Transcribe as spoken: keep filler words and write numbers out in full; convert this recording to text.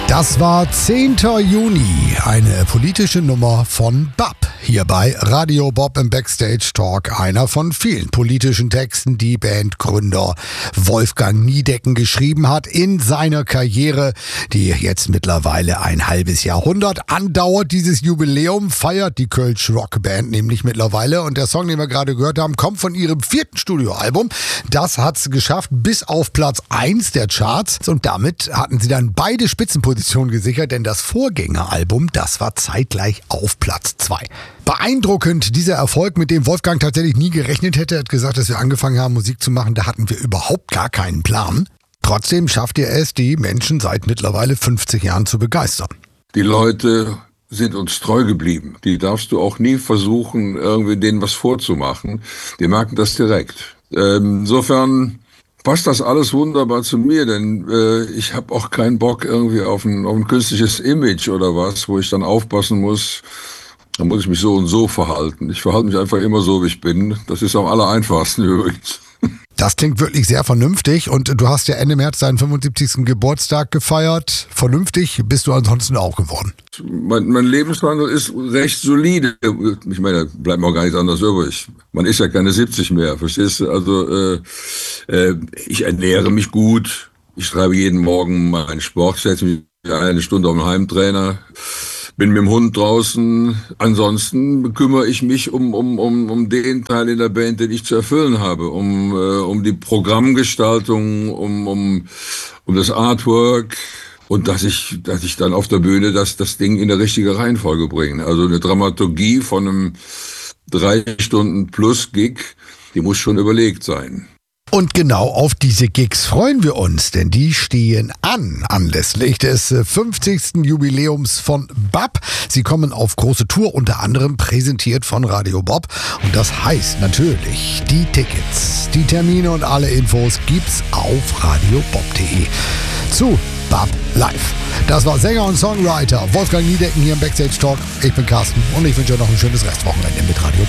Das war zehnter Juni, eine politische Nummer von B A P. Hier bei Radio Bob im Backstage Talk, einer von vielen politischen Texten, die Bandgründer Wolfgang Niedecken geschrieben hat in seiner Karriere, die jetzt mittlerweile ein halbes Jahrhundert andauert. Dieses Jubiläum feiert die Kölsch Rockband nämlich mittlerweile, und der Song, den wir gerade gehört haben, kommt von ihrem vierten Studioalbum. Das hat's geschafft bis auf Platz eins der Charts, und damit hatten sie dann beide Spitzenpositionen gesichert, denn das Vorgängeralbum, das war zeitgleich auf Platz zwei. Beeindruckend, dieser Erfolg, mit dem Wolfgang tatsächlich nie gerechnet hätte. Er hat gesagt, dass wir angefangen haben, Musik zu machen, da hatten wir überhaupt gar keinen Plan. Trotzdem schafft ihr es, die Menschen seit mittlerweile fünfzig Jahren zu begeistern. Die Leute sind uns treu geblieben. Die darfst du auch nie versuchen, irgendwie denen was vorzumachen. Die merken das direkt. Ähm, insofern passt das alles wunderbar zu mir, denn äh, ich habe auch keinen Bock irgendwie auf ein, auf ein künstliches Image oder was, wo ich dann aufpassen muss. Da muss ich mich so und so verhalten. Ich verhalte mich einfach immer so, wie ich bin. Das ist am allereinfachsten übrigens. Das klingt wirklich sehr vernünftig, und du hast ja Ende März deinen fünfundsiebzigsten Geburtstag gefeiert. Vernünftig bist du ansonsten auch geworden. Mein, mein Lebenswandel ist recht solide. Ich meine, da bleibt mir auch gar nichts anderes übrig. Man ist ja keine siebzig mehr, verstehst du? Also äh, äh, ich ernähre mich gut. Ich treibe jeden Morgen meinen Sport, setze mich eine Stunde auf den Heimtrainer. Bin mit dem Hund draußen. Ansonsten kümmere ich mich um, um, um, um den Teil in der Band, den ich zu erfüllen habe. Um, äh, um die Programmgestaltung, um, um, um das Artwork. Und dass ich, dass ich dann auf der Bühne das, das Ding in der richtige Reihenfolge bringe. Also eine Dramaturgie von einem drei Stunden plus Gig, die muss schon überlegt sein. Und genau auf diese Gigs freuen wir uns, denn die stehen an, anlässlich des fünfzigsten Jubiläums von B A P. Sie kommen auf große Tour, unter anderem präsentiert von Radio Bob. Und das heißt natürlich, die Tickets, die Termine und alle Infos gibt's auf radio bob punkt de zu B A P Live. Das war Sänger und Songwriter Wolfgang Niedecken hier im Backstage Talk. Ich bin Carsten und ich wünsche euch noch ein schönes Restwochenende mit Radio